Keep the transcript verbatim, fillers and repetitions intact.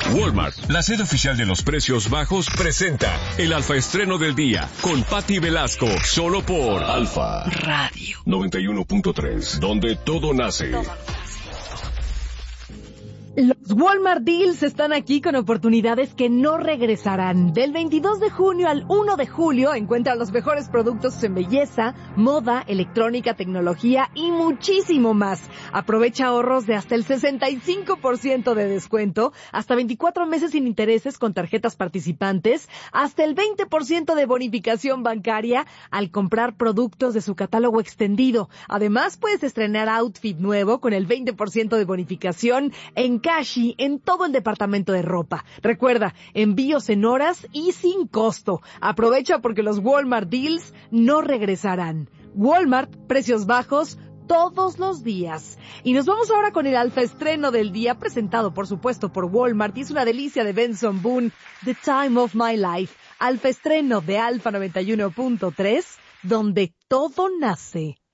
Walmart, la sede oficial de los precios bajos, presenta el Alfa Estreno del Día con Patti Velasco, solo por Alfa Radio noventa y uno punto tres, donde todo nace. Los Walmart Deals están aquí con oportunidades que no regresarán. Del veintidós de junio al uno de julio encuentra los mejores productos en belleza, moda, electrónica, tecnología y muchísimo más. Aprovecha ahorros de hasta el sesenta y cinco por ciento de descuento, hasta veinticuatro meses sin intereses con tarjetas participantes, hasta el veinte por ciento de bonificación bancaria al comprar productos de su catálogo extendido. Además, puedes estrenar outfit nuevo con el veinte por ciento de bonificación en Kashi en todo el departamento de ropa. Recuerda, envíos en horas y sin costo. Aprovecha porque los Walmart Deals no regresarán. Walmart, precios bajos todos los días. Y nos vamos ahora con el Alfa Estreno del Día, presentado por supuesto por Walmart, y es una delicia de Benson Boone, The Time of My Life. Alfa Estreno de Alfa noventa y uno punto tres, donde todo nace.